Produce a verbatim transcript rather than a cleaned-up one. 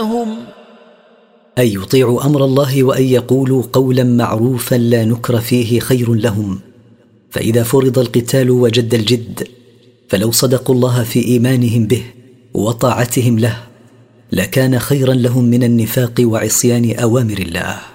هم أن يطيعوا أمر الله وأن يقولوا قولا معروفا لا نكر فيه خير لهم. فإذا فرض القتال وجد الجد، فلو صدقوا الله في إيمانهم به وطاعتهم له لكان خيرا لهم من النفاق وعصيان أوامر الله.